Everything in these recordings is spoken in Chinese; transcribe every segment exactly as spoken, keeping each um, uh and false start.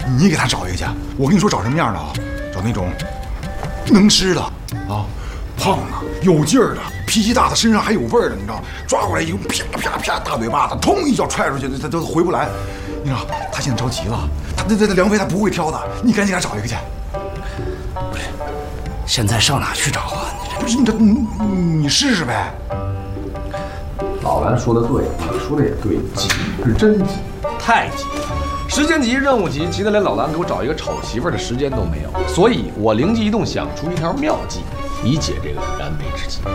你给他找一个去。我跟你说找什么样的啊？找那种能吃的啊，胖的有劲儿的，脾气大的，身上还有味儿的，你知道？抓过来以后啪啪啪大嘴巴子，通一脚踹出去，他都回不来。你知道他现在着急了，他这这梁飞他不会挑的，你赶紧给他找一个去。 不是，现在上哪去找啊？ 不是你这你你试试呗。 老蓝说的对，你说的也对，急是真急，太急了。时间急，任务急，急得连老蓝给我找一个丑媳妇儿的时间都没有。所以我灵机一动，想出一条妙计，以解这个燃眉之急。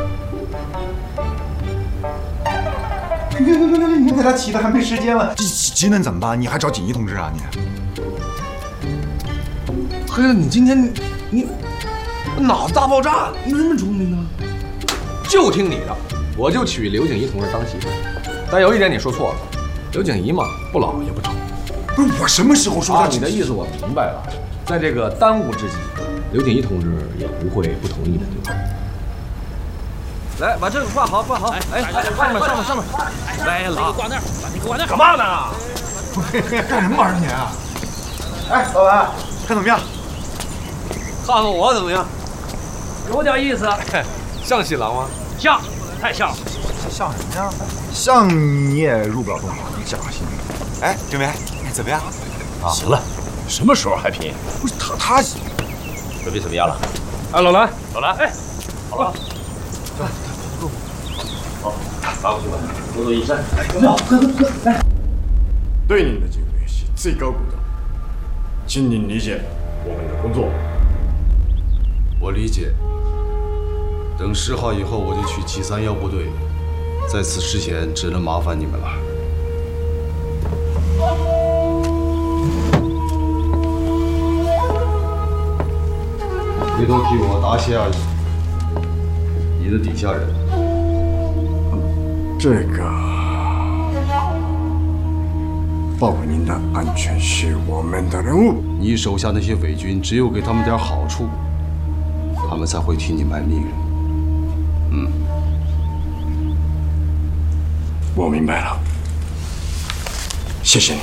你你你你给他急的还没时间了，急急能怎么办？你还找锦衣同志啊你？ 黑子，你今天你你脑子大爆炸，你怎么聪明呢？就听你的，我就娶刘景怡同志当媳妇儿。但有一点你说错了，刘景怡嘛，不老也不丑。 不是我什么时候说他？ 啊，你的意思我明白了，在这个当务之急，刘景怡同志也不会不同意的，对吧？来，把这个挂好，挂好。哎哎，上面上面上面。来了， 挂那儿，把那个挂那儿。 干嘛呢？ 干什么玩意儿你？哎，老板，看怎么样？ 看看我怎么样？ 有点意思。 像新郎吗？ 像，太像了。 像什么呀？像你也入不了洞房，你假性。哎，郑梅，怎么样？ 啊，行了，什么时候还便宜？ 不是他他准备怎么样了？ 哎，老蓝， 老蓝，哎，好了，走，好，拿过去吧，多多益善。有没有？喝喝喝，来。 对您的敬佩是最高鼓掌，请您理解我们的工作。 我理解。等十号以后，我就去七三幺部队，在此之前，只能麻烦你们了。回头替我答谢你的底下人。 这个，保护您的安全是我们的任务。 你手下那些伪军，只有给他们点好处，他们才会替你卖命。嗯， 我明白了，谢谢你。